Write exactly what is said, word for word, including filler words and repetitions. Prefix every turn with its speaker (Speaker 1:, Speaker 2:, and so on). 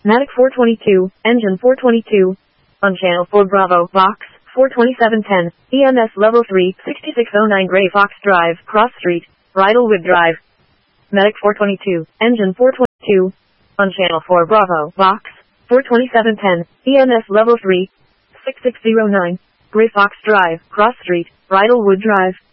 Speaker 1: Matic four twenty-two, engine four twenty-two. On channel four Bravo, box, four twenty-seven ten, E M S level three, sixty-six oh nine Gray Fox Drive, Cross Street, Bridlewood Drive. Matic four twenty-two, engine four twenty-two. On channel four Bravo, box, four twenty-seven ten, E M S level three, sixty-six oh nine, Gray Fox Drive, Cross Street, Bridlewood Drive.